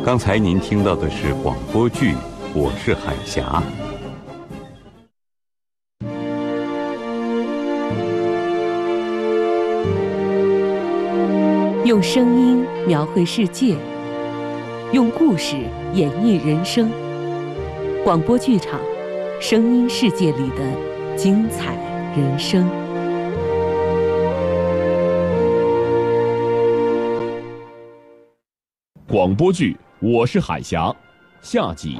刚才您听到的是广播剧《我是海峡》。 用声音描绘世界，用故事演绎人生。广播剧场，声音世界里的精彩人生。 广播剧《我是海峡》下集。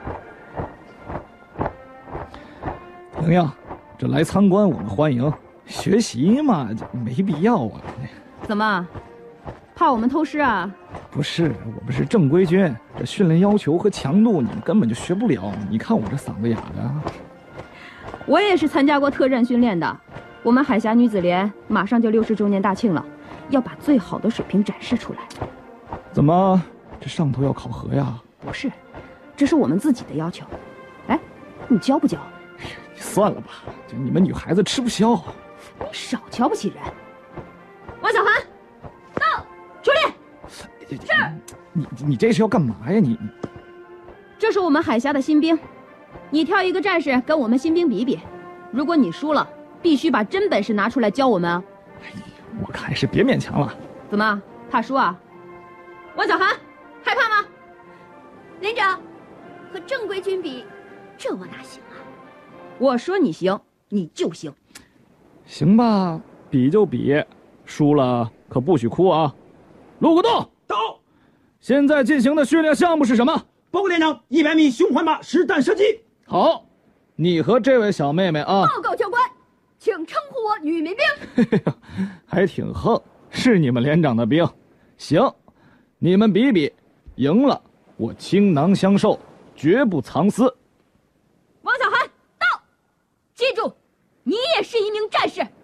莹莹，这来参观我们欢迎，学习嘛没必要啊。 怎么，怕我们偷师啊？ 不是，我们是正规军，这训练要求和强度你们根本就学不了。你看我这嗓子哑的。 我也是参加过特战训练的。我们海峡女子连马上就60周年大庆了，要把最好的水平展示出来。 怎么，这上头要考核呀？ 不是，这是我们自己的要求。哎，你教不教？ 算了吧，就你们女孩子吃不消。 你少瞧不起人。王小涵，到，出列。是。 你这是要干嘛呀？你这是我们海峡的新兵，你挑一个战士跟我们新兵比比。如果你输了，必须把真本事拿出来教我们啊。 我看还是别勉强了。 怎么，怕输啊？王小涵，害怕吗？ 连长，和正规军比，这我哪行啊？ 我说你行，你就行。 行吧，比就比，输了可不许哭啊！陆国栋到。 现在进行的训练项目是什么？ 报告连长，100米循环马实弹射击。 好，你和这位小妹妹啊。 报告教官，请称呼我女民兵。 还挺横，是你们连长的兵。行，你们比比，赢了我倾囊相授，绝不藏私。 王小涵，到！记住，你也是一名战士。